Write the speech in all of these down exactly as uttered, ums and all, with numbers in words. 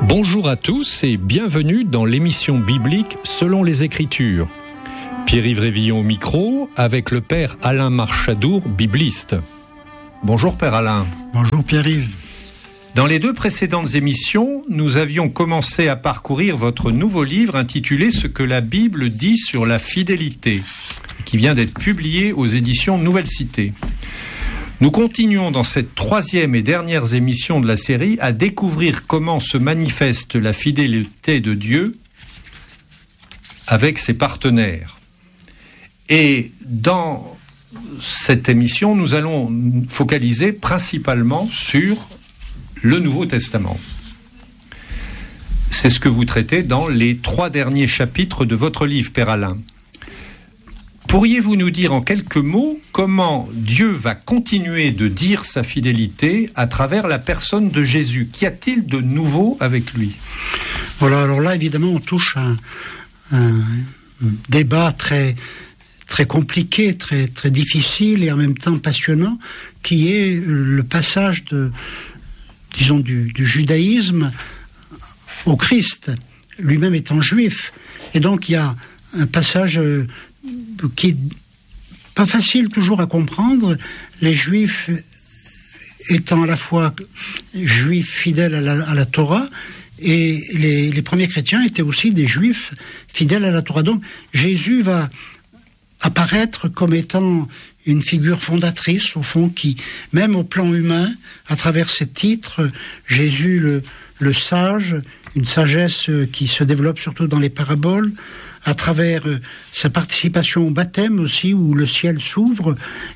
Bonjour à tous et bienvenue dans l'émission biblique Selon les Écritures. Pierre-Yves Révillon au micro avec le père Alain Marchadour, bibliste. Bonjour père Alain. Bonjour Pierre-Yves. Dans les deux précédentes émissions, nous avions commencé à parcourir votre nouveau livre intitulé « Ce que la Bible dit sur la fidélité » qui vient d'être publié aux éditions Nouvelle Cité. Nous continuons dans cette troisième et dernière émission de la série à découvrir comment se manifeste la fidélité de Dieu avec ses partenaires. Et dans cette émission, nous allons focaliser principalement sur le Nouveau Testament. C'est ce que vous traitez dans les trois derniers chapitres de votre livre, Père Alain. Pourriez-vous nous dire en quelques mots comment Dieu va continuer de dire sa fidélité à travers la personne de Jésus ? Qu'y a-t-il de nouveau avec lui ? Voilà, alors là, évidemment, on touche à un, un débat très, très compliqué, très, très difficile et en même temps passionnant, qui est le passage de, disons, du, du judaïsme au Christ, lui-même étant juif. Et donc, il y a un passage qui est pas facile toujours à comprendre, les Juifs étant à la fois Juifs fidèles à la, à la Torah, et les, les premiers chrétiens étaient aussi des Juifs fidèles à la Torah. Donc Jésus va apparaître comme étant une figure fondatrice, au fond, qui, même au plan humain, à travers ses titres, Jésus le, le sage, une sagesse qui se développe surtout dans les paraboles, à travers euh, sa participation au baptême aussi, où le ciel s'ouvre,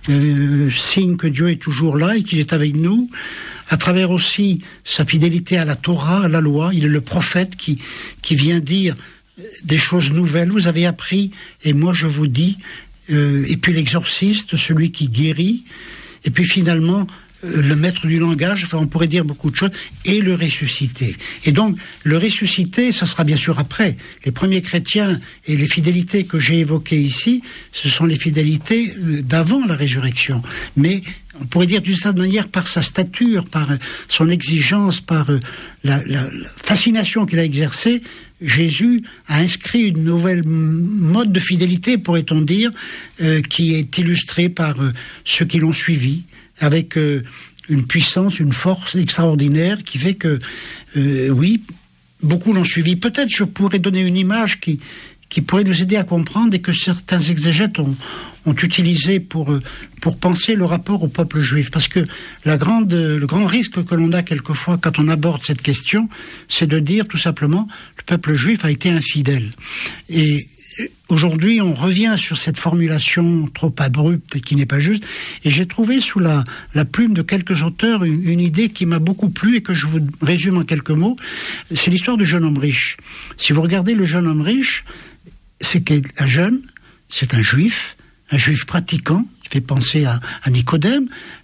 euh, signe que Dieu est toujours là et qu'il est avec nous, à travers aussi sa fidélité à la Torah, à la loi. Il est le prophète qui, qui vient dire des choses nouvelles. Vous avez appris, et moi je vous dis, euh, et puis l'exorciste, celui qui guérit, et puis finalement le maître du langage, enfin on pourrait dire beaucoup de choses, et le ressuscité. Et donc, le ressuscité, ça sera bien sûr après. Les premiers chrétiens et les fidélités que j'ai évoquées ici, ce sont les fidélités d'avant la résurrection. Mais on pourrait dire d'une certaine manière, par sa stature, par son exigence, par la, la, la fascination qu'il a exercée, Jésus a inscrit une nouvelle mode de fidélité, pourrait-on dire, euh, qui est illustrée par euh, ceux qui l'ont suivi, avec euh, une puissance, une force extraordinaire qui fait que, euh, oui, beaucoup l'ont suivi. Peut-être je pourrais donner une image qui, qui pourrait nous aider à comprendre et que certains exégètes ont, ont utilisé pour, pour penser le rapport au peuple juif. Parce que la grande, le grand risque que l'on a quelquefois quand on aborde cette question, c'est de dire tout simplement le peuple juif a été infidèle. Et aujourd'hui, on revient sur cette formulation trop abrupte et qui n'est pas juste. Et j'ai trouvé sous la, la plume de quelques auteurs une, une idée qui m'a beaucoup plu et que je vous résume en quelques mots. C'est l'histoire du jeune homme riche. Si vous regardez le jeune homme riche, c'est qu'un jeune, c'est un juif, un juif pratiquant, qui fait penser à, à Nicodème,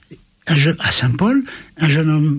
un je, à Saint Paul, un jeune homme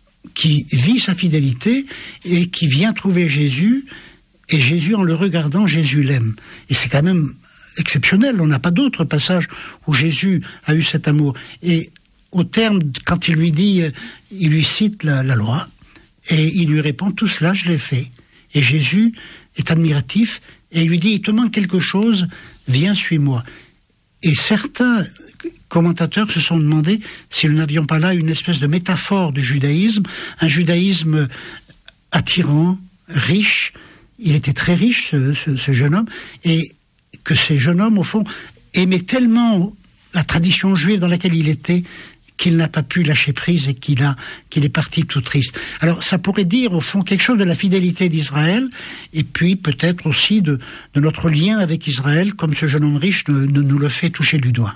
qui vit sa fidélité et qui vient trouver Jésus. Et Jésus, en le regardant, Jésus l'aime. Et c'est quand même exceptionnel. On n'a pas d'autre passage où Jésus a eu cet amour. Et au terme, quand il lui dit, il lui cite la, la loi, et il lui répond, tout cela, je l'ai fait. Et Jésus est admiratif, et il lui dit, il te manque quelque chose, viens, suis-moi. Et certains commentateurs se sont demandé si nous n'avions pas là une espèce de métaphore du judaïsme, un judaïsme attirant, riche. Il était très riche, ce, ce, ce jeune homme, et que ces jeunes hommes, au fond, aimaient tellement la tradition juive dans laquelle il était qu'il n'a pas pu lâcher prise et qu'il, a, qu'il est parti tout triste. Alors, ça pourrait dire, au fond, quelque chose de la fidélité d'Israël, et puis peut-être aussi de, de notre lien avec Israël, comme ce jeune homme riche ne, ne nous le fait toucher du doigt.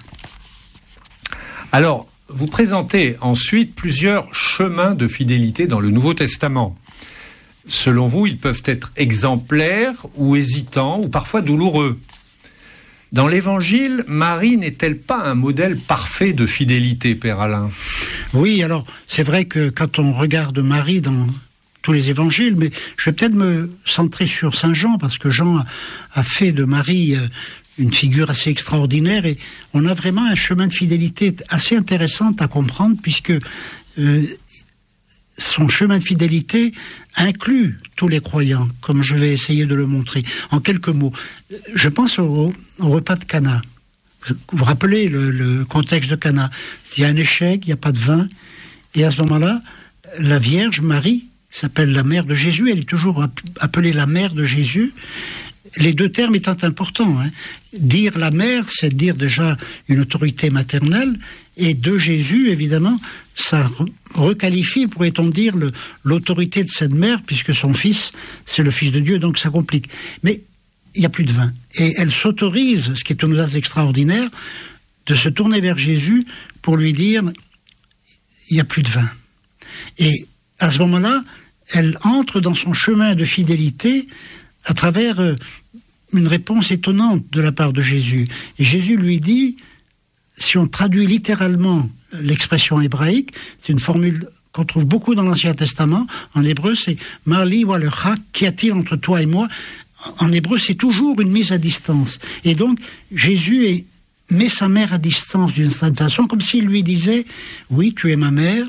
Alors, vous présentez ensuite plusieurs chemins de fidélité dans le Nouveau Testament. Selon vous, ils peuvent être exemplaires ou hésitants ou parfois douloureux. Dans l'Évangile, Marie n'est-elle pas un modèle parfait de fidélité, Père Alain ? Oui, alors c'est vrai que quand on regarde Marie dans tous les Évangiles, mais je vais peut-être me centrer sur Saint Jean, parce que Jean a, a fait de Marie une figure assez extraordinaire, et on a vraiment un chemin de fidélité assez intéressant à comprendre, puisque euh, son chemin de fidélité inclut tous les croyants, comme je vais essayer de le montrer. En quelques mots, je pense au, au repas de Cana. Vous vous rappelez le, le contexte de Cana. Il y a un échec, il n'y a pas de vin, et à ce moment-là, la Vierge Marie s'appelle la mère de Jésus, elle est toujours appelée la mère de Jésus. Les deux termes étant importants. Hein. Dire la mère, c'est dire déjà une autorité maternelle, et de Jésus, évidemment, ça requalifie, pourrait-on dire, le, l'autorité de cette mère, puisque son fils, c'est le Fils de Dieu, donc ça complique. Mais il n'y a plus de vin. Et elle s'autorise, ce qui est une audace extraordinaire, de se tourner vers Jésus pour lui dire, il n'y a plus de vin. Et à ce moment-là, elle entre dans son chemin de fidélité à travers une réponse étonnante de la part de Jésus. Et Jésus lui dit, si on traduit littéralement l'expression hébraïque, c'est une formule qu'on trouve beaucoup dans l'Ancien Testament. En hébreu, c'est « Mali walecha » qu'y a-t-il entre toi et moi ? En hébreu, c'est toujours une mise à distance. Et donc, Jésus est, met sa mère à distance d'une certaine façon, comme s'il lui disait « Oui, tu es ma mère,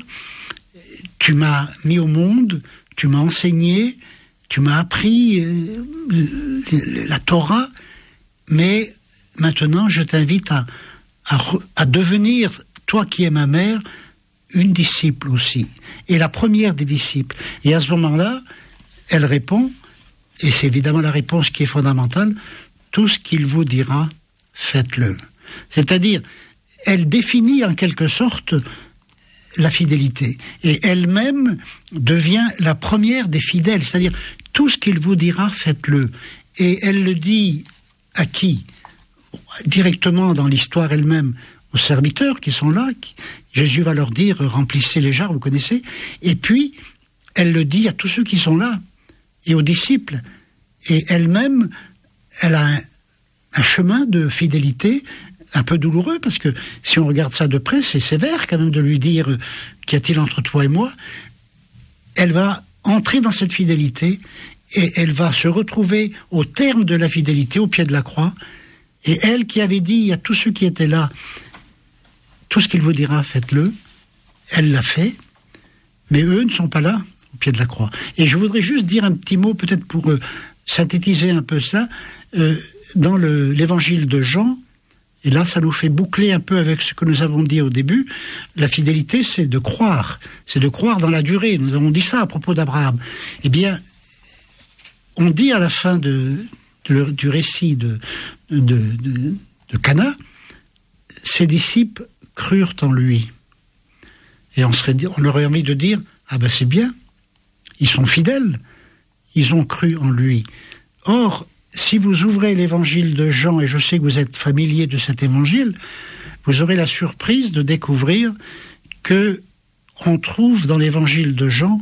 tu m'as mis au monde, tu m'as enseigné, tu m'as appris euh, la Torah, mais maintenant, je t'invite à... À, à devenir, toi qui es ma mère, une disciple aussi. Et la première des disciples. Et à ce moment-là, elle répond, et c'est évidemment la réponse qui est fondamentale, tout ce qu'il vous dira, faites-le. C'est-à-dire, elle définit en quelque sorte la fidélité. Et elle-même devient la première des fidèles. C'est-à-dire, tout ce qu'il vous dira, faites-le. Et elle le dit à qui ? Directement dans l'histoire elle-même aux serviteurs qui sont là. Qui, Jésus va leur dire, remplissez les jarres, vous connaissez. Et puis, elle le dit à tous ceux qui sont là et aux disciples. Et elle-même, elle a un, un chemin de fidélité un peu douloureux, parce que si on regarde ça de près, c'est sévère quand même de lui dire euh, qu'y a-t-il entre toi et moi. Elle va entrer dans cette fidélité et elle va se retrouver au terme de la fidélité, au pied de la croix. Et elle qui avait dit à tous ceux qui étaient là, tout ce qu'il vous dira, faites-le, elle l'a fait, mais eux ne sont pas là, au pied de la croix. Et je voudrais juste dire un petit mot, peut-être pour euh, synthétiser un peu ça, euh, dans le, l'évangile de Jean, et là ça nous fait boucler un peu avec ce que nous avons dit au début, la fidélité c'est de croire, c'est de croire dans la durée, nous avons dit ça à propos d'Abraham. Eh bien, on dit à la fin de... du récit de, de, de, de Cana, ses disciples crurent en lui. Et on, serait, on aurait envie de dire, ah ben c'est bien, ils sont fidèles, ils ont cru en lui. Or, si vous ouvrez l'évangile de Jean, et je sais que vous êtes familier de cet évangile, vous aurez la surprise de découvrir que on trouve dans l'évangile de Jean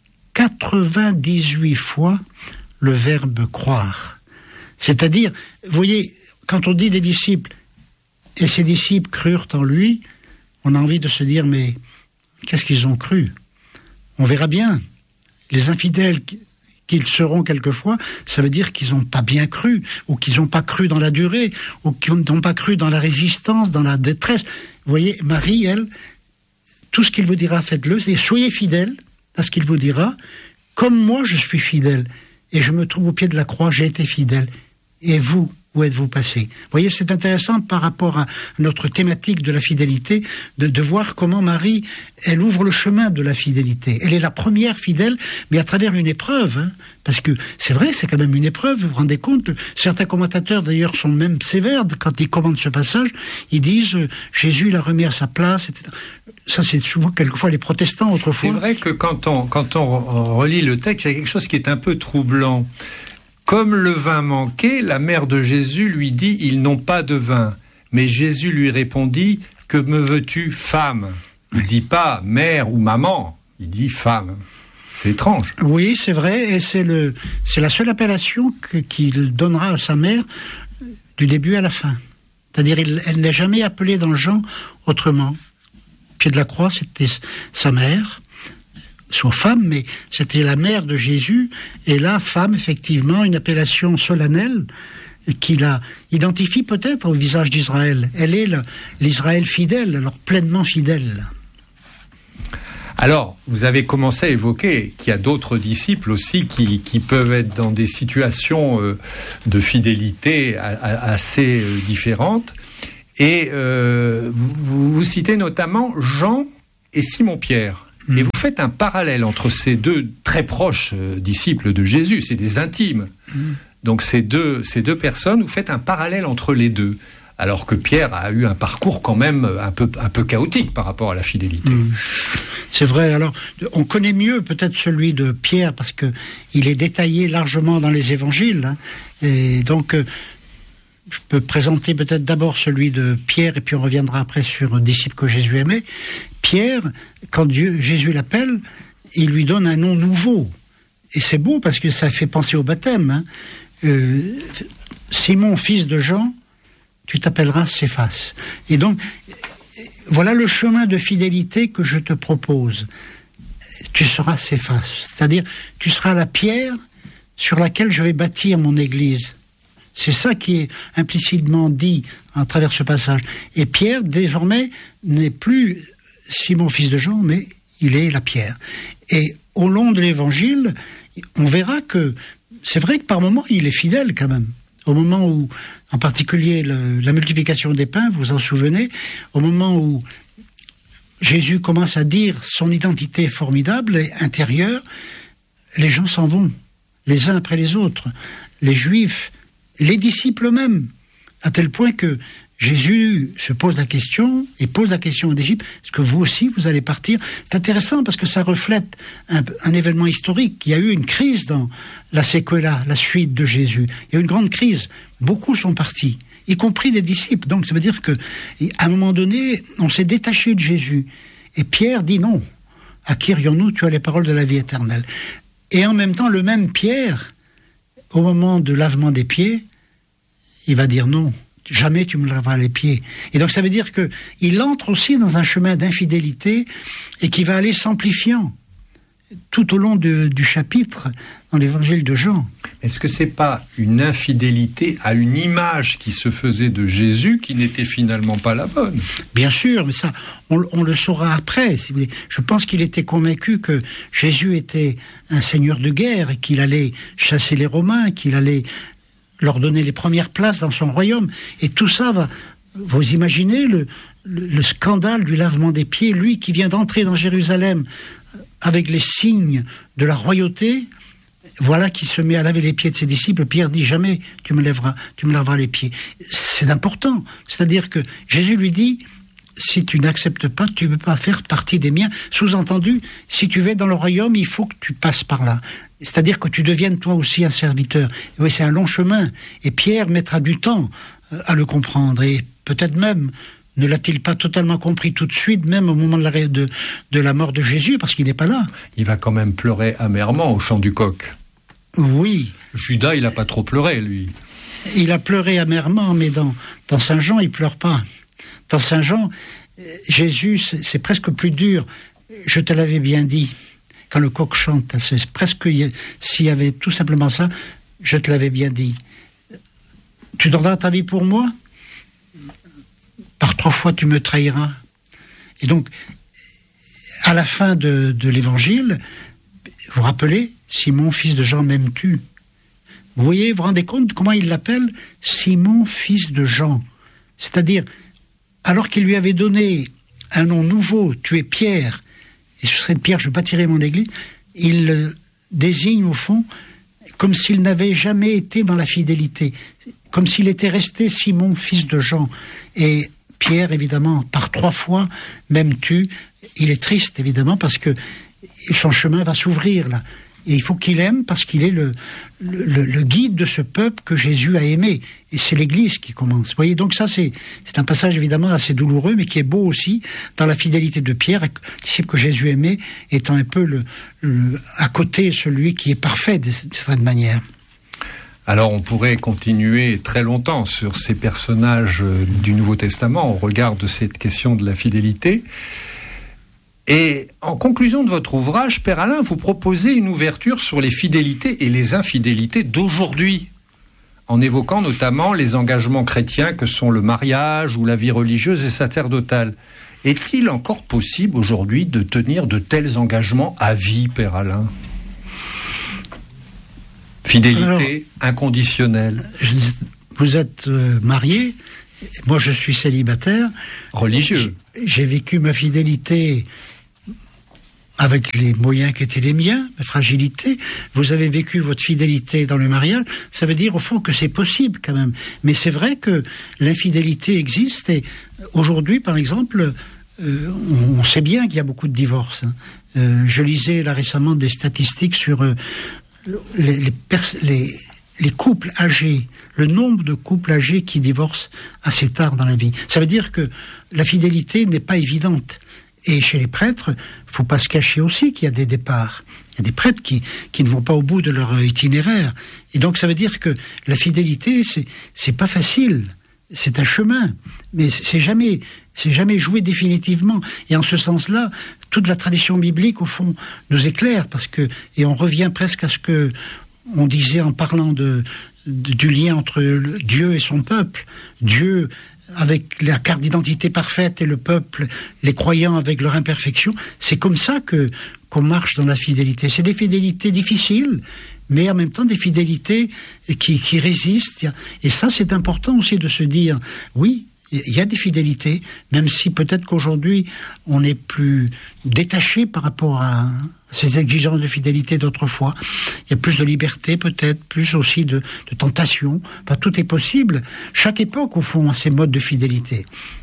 quatre-vingt-dix-huit fois le verbe croire. C'est-à-dire, vous voyez, quand on dit des disciples, et ces disciples crurent en lui, on a envie de se dire, mais qu'est-ce qu'ils ont cru ? On verra bien. Les infidèles qu'ils seront quelquefois, ça veut dire qu'ils n'ont pas bien cru, ou qu'ils n'ont pas cru dans la durée, ou qu'ils n'ont pas cru dans la résistance, dans la détresse. Vous voyez, Marie, elle, tout ce qu'il vous dira, faites-le, c'est soyez fidèles à ce qu'il vous dira, comme moi je suis fidèle, et je me trouve au pied de la croix, j'ai été fidèle. Et vous, où êtes-vous passé ? Vous voyez, c'est intéressant par rapport à notre thématique de la fidélité, de, de voir comment Marie, elle ouvre le chemin de la fidélité. Elle est la première fidèle, mais à travers une épreuve. Hein, parce que c'est vrai, c'est quand même une épreuve, vous vous rendez compte ? Certains commentateurs, d'ailleurs, sont même sévères quand ils commentent ce passage. Ils disent, euh, Jésus l'a remis à sa place, et cetera. Ça, c'est souvent, quelquefois, les protestants, autrefois. C'est vrai que quand on, quand on relit le texte, il y a quelque chose qui est un peu troublant. Comme le vin manquait, la mère de Jésus lui dit « Ils n'ont pas de vin ». Mais Jésus lui répondit « Que me veux-tu, femme ?» Il ne dit pas « mère » ou « maman », il dit « femme ». C'est étrange. Oui, c'est vrai, et c'est, le, c'est la seule appellation que, qu'il donnera à sa mère du début à la fin. C'est-à-dire, il, elle n'est jamais appelée dans Jean autrement. Au pied de la croix, c'était sa mère, soit femme, mais c'était la mère de Jésus, et là, femme, effectivement, une appellation solennelle qui la identifie peut-être au visage d'Israël. Elle est le, l'Israël fidèle, alors pleinement fidèle. Alors, vous avez commencé à évoquer qu'il y a d'autres disciples aussi qui, qui peuvent être dans des situations euh, de fidélité a, a, assez euh, différentes. Et euh, vous, vous citez notamment Jean et Simon-Pierre. Mmh. Et vous faites un parallèle entre ces deux très proches euh, disciples de Jésus, c'est des intimes. Mmh. Donc ces deux, ces deux personnes, vous faites un parallèle entre les deux. Alors que Pierre a eu un parcours quand même un peu, un peu chaotique par rapport à la fidélité. Mmh. C'est vrai. Alors, on connaît mieux peut-être celui de Pierre parce que il est détaillé largement dans les évangiles. Hein, et donc, euh, je peux présenter peut-être d'abord celui de Pierre et puis on reviendra après sur un disciple que Jésus aimait. Pierre, quand Dieu, Jésus l'appelle, il lui donne un nom nouveau. Et c'est beau parce que ça fait penser au baptême. Hein. Euh, Simon, fils de Jean, tu t'appelleras Céphas. Et donc, voilà le chemin de fidélité que je te propose. Tu seras Céphas. C'est-à-dire, tu seras la pierre sur laquelle je vais bâtir mon église. C'est ça qui est implicitement dit à travers ce passage. Et Pierre, désormais, n'est plus Simon, fils de Jean, mais il est la pierre. Et au long de l'évangile, on verra que c'est vrai que par moments, il est fidèle quand même. Au moment où, en particulier, le, la multiplication des pains, vous vous en souvenez, au moment où Jésus commence à dire son identité formidable et intérieure, les gens s'en vont, les uns après les autres, les Juifs, les disciples eux-mêmes, à tel point que Jésus se pose la question et pose la question aux disciples, est-ce que vous aussi vous allez partir? C'est intéressant parce que ça reflète un, un événement historique. Il y a eu une crise dans la séquela, la suite de Jésus. Il y a eu une grande crise. Beaucoup sont partis, y compris des disciples. Donc ça veut dire que, à un moment donné, on s'est détaché de Jésus. Et Pierre dit non. À qui irions-nous? Tu as les paroles de la vie éternelle. Et en même temps, le même Pierre, au moment de lavement des pieds, il va dire non. Jamais tu me laveras les pieds. Et donc ça veut dire que il entre aussi dans un chemin d'infidélité et qui va aller s'amplifiant tout au long de, du chapitre dans l'évangile de Jean. Est-ce que c'est pas une infidélité à une image qui se faisait de Jésus qui n'était finalement pas la bonne? Bien sûr, mais ça, on, on le saura après, si vous voulez. Je pense qu'il était convaincu que Jésus était un seigneur de guerre et qu'il allait chasser les Romains, qu'il allait leur donner les premières places dans son royaume. Et tout ça va... Vous imaginez le, le, le scandale du lavement des pieds, lui qui vient d'entrer dans Jérusalem avec les signes de la royauté, voilà qui se met à laver les pieds de ses disciples. Pierre dit, jamais tu me lèveras, tu me laveras les pieds. C'est important. C'est-à-dire que Jésus lui dit, si tu n'acceptes pas, tu ne peux pas faire partie des miens. Sous-entendu, si tu vas dans le royaume, il faut que tu passes par là. C'est-à-dire que tu deviennes toi aussi un serviteur. Et oui, c'est un long chemin. Et Pierre mettra du temps à le comprendre. Et peut-être même, ne l'a-t-il pas totalement compris tout de suite, même au moment de la, de, de la mort de Jésus, parce qu'il n'est pas là. Il va quand même pleurer amèrement au chant du coq. Oui. Judas, il n'a pas trop pleuré, lui. Il a pleuré amèrement, mais dans, dans Saint Jean, il ne pleure pas. Dans Saint Jean, Jésus, c'est, c'est presque plus dur. Je te l'avais bien dit. Quand le coq chante, c'est presque, s'il y avait tout simplement ça, je te l'avais bien dit. Tu donneras ta vie pour moi? Par trois fois tu me trahiras. Et donc, à la fin de, de l'évangile, vous vous rappelez, Simon, fils de Jean, m'aimes-tu? Vous voyez, vous vous rendez compte comment il l'appelle? Simon, fils de Jean. C'est-à-dire, alors qu'il lui avait donné un nom nouveau, tu es Pierre, et sur cette pierre je bâtirai mon église, il le désigne au fond comme s'il n'avait jamais été dans la fidélité, comme s'il était resté Simon, fils de Jean. Et Pierre, évidemment, par trois fois, m'aimes-tu? Il est triste, évidemment, parce que son chemin va s'ouvrir, là. Et il faut qu'il aime parce qu'il est le, le, le guide de ce peuple que Jésus a aimé. Et c'est l'Église qui commence. Vous voyez, donc ça, c'est, c'est un passage évidemment assez douloureux, mais qui est beau aussi dans la fidélité de Pierre, disciple que Jésus aimait, étant un peu le, le, à côté celui qui est parfait de cette manière. Alors on pourrait continuer très longtemps sur ces personnages du Nouveau Testament au regard de cette question de la fidélité. Et en conclusion de votre ouvrage, Père Alain, vous proposez une ouverture sur les fidélités et les infidélités d'aujourd'hui, en évoquant notamment les engagements chrétiens que sont le mariage ou la vie religieuse et sacerdotale. Est-il encore possible aujourd'hui de tenir de tels engagements à vie, Père Alain ? Fidélité Alors, inconditionnelle. Vous êtes euh, marié, moi je suis célibataire. Religieux. J'ai vécu ma fidélité avec les moyens qui étaient les miens, ma fragilité. Vous avez vécu votre fidélité dans le mariage. Ça veut dire au fond que c'est possible quand même. Mais c'est vrai que l'infidélité existe et aujourd'hui, par exemple, euh, on, on sait bien qu'il y a beaucoup de divorces. Hein. Euh, je lisais là récemment des statistiques sur euh, les, les, pers- les, les couples âgés, le nombre de couples âgés qui divorcent assez tard dans la vie. Ça veut dire que la fidélité n'est pas évidente. Et chez les prêtres, il ne faut pas se cacher aussi qu'il y a des départs. Il y a des prêtres qui, qui ne vont pas au bout de leur itinéraire. Et donc ça veut dire que la fidélité, c'est, c'est pas facile. C'est un chemin. Mais c'est jamais, c'est jamais joué définitivement. Et en ce sens-là, toute la tradition biblique, au fond, nous éclaire. Parce que, et on revient presque à ce que on disait en parlant de, de, du lien entre Dieu et son peuple. Dieu avec la carte d'identité parfaite et le peuple, les croyants avec leur imperfection. C'est comme ça que qu'on marche dans la fidélité. C'est des fidélités difficiles, mais en même temps des fidélités qui, qui résistent. Et ça, c'est important aussi de se dire, oui, il y a des fidélités, même si peut-être qu'aujourd'hui, on est plus détaché par rapport à ces exigences de fidélité d'autrefois. Il y a plus de liberté peut-être, plus aussi de, de tentation. Enfin, tout est possible. Chaque époque, au fond, a ses modes de fidélité.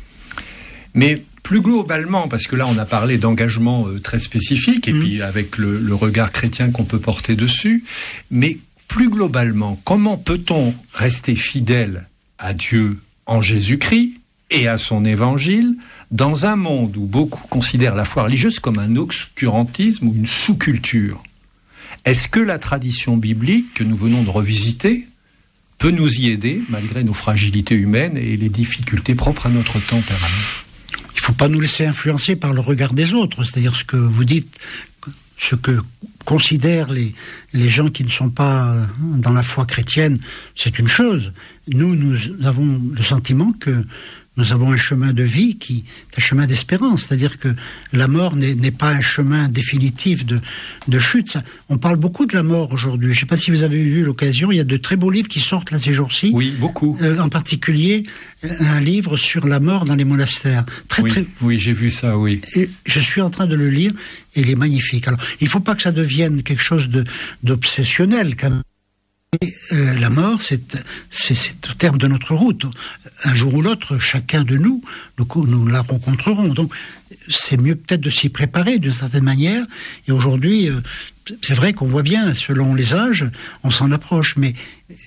Mais plus globalement, parce que là, on a parlé d'engagement euh, très spécifique, et mmh. puis avec le, le regard chrétien qu'on peut porter dessus, mais plus globalement, comment peut-on rester fidèle à Dieu en Jésus-Christ et à son évangile, dans un monde où beaucoup considèrent la foi religieuse comme un obscurantisme ou une sous-culture? Est-ce que la tradition biblique que nous venons de revisiter peut nous y aider, malgré nos fragilités humaines et les difficultés propres à notre temps, Père Alain ? Il ne faut pas nous laisser influencer par le regard des autres, c'est-à-dire ce que vous dites, ce que considèrent les, les gens qui ne sont pas dans la foi chrétienne, c'est une chose. Nous, nous avons le sentiment que nous avons un chemin de vie qui est un chemin d'espérance, c'est-à-dire que la mort n'est, n'est pas un chemin définitif de, de chute. Ça, on parle beaucoup de la mort aujourd'hui. Je ne sais pas si vous avez eu l'occasion, il y a de très beaux livres qui sortent là ces jours-ci. Oui, beaucoup. Euh, en particulier, un livre sur la mort dans les monastères. Très, oui, très... oui, j'ai vu ça, oui. Et je suis en train de le lire et il est magnifique. Alors, il ne faut pas que ça devienne quelque chose de, d'obsessionnel quand même. Et, euh, la mort, c'est, c'est, c'est au terme de notre route. Un jour ou l'autre, chacun de nous, nous, nous la rencontrerons. Donc, c'est mieux peut-être de s'y préparer d'une certaine manière. Et aujourd'hui, euh, c'est vrai qu'on voit bien, selon les âges, on s'en approche. Mais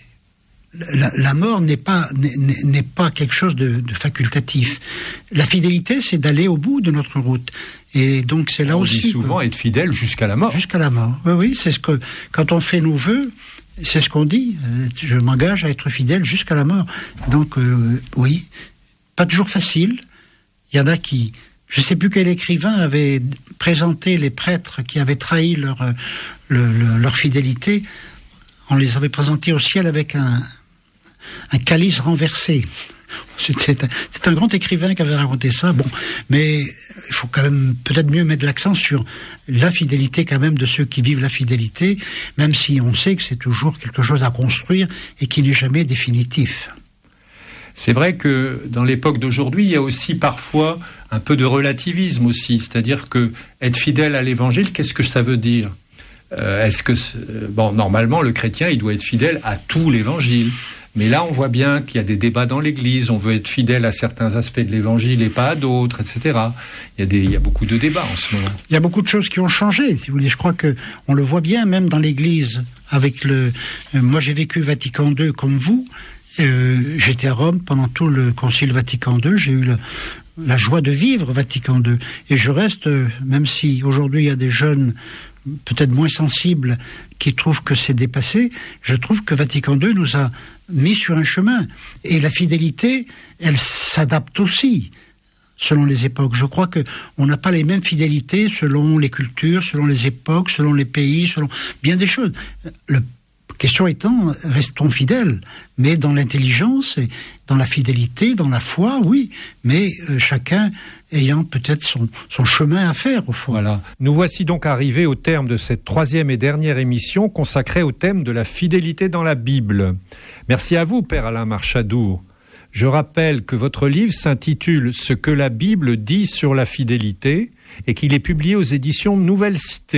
la, la mort n'est pas, n'est, n'est pas quelque chose de, de facultatif. La fidélité, c'est d'aller au bout de notre route. Et donc, c'est là on aussi. On dit souvent être fidèle jusqu'à la mort. Jusqu'à la mort. Oui, oui, c'est ce que, quand on fait nos vœux, c'est ce qu'on dit, je m'engage à être fidèle jusqu'à la mort. Donc, euh, oui, pas toujours facile. Il y en a qui... Je ne sais plus quel écrivain avait présenté les prêtres qui avaient trahi leur, le, le, leur fidélité. On les avait présentés au ciel avec un, un calice renversé. C'était un, c'est un grand écrivain qui avait raconté ça. Bon, mais il faut quand même peut-être mieux mettre l'accent sur la fidélité quand même de ceux qui vivent la fidélité, même si on sait que c'est toujours quelque chose à construire et qui n'est jamais définitif. C'est vrai que dans l'époque d'aujourd'hui, il y a aussi parfois un peu de relativisme aussi, c'est-à-dire que être fidèle à l'évangile, qu'est-ce que ça veut dire ? euh, Est-ce que bon, normalement le chrétien il doit être fidèle à tout l'évangile. Mais là, on voit bien qu'il y a des débats dans l'Église. On veut être fidèle à certains aspects de l'Évangile et pas à d'autres, et cetera. Il y a des, il y a beaucoup de débats en ce moment. Il y a beaucoup de choses qui ont changé, si vous voulez. Je crois que on le voit bien, même dans l'Église. Avec le, euh, moi, j'ai vécu Vatican deux comme vous. Euh, j'étais à Rome pendant tout le Concile Vatican deux. J'ai eu le, la joie de vivre Vatican deux. Et je reste, euh, même si aujourd'hui il y a des jeunes peut-être moins sensibles qui trouvent que c'est dépassé, je trouve que Vatican deux nous a mis sur un chemin. Et la fidélité, elle s'adapte aussi selon les époques. Je crois que on n'a pas les mêmes fidélités selon les cultures, selon les époques, selon les pays, selon bien des choses. Le Question étant, restons fidèles, mais dans l'intelligence, et dans la fidélité, dans la foi, oui, mais euh, chacun ayant peut-être son, son chemin à faire, au fond. Voilà. Nous voici donc arrivés au terme de cette troisième et dernière émission consacrée au thème de la fidélité dans la Bible. Merci à vous, Père Alain Marchadour. Je rappelle que votre livre s'intitule « Ce que la Bible dit sur la fidélité » et qu'il est publié aux éditions Nouvelle Cité.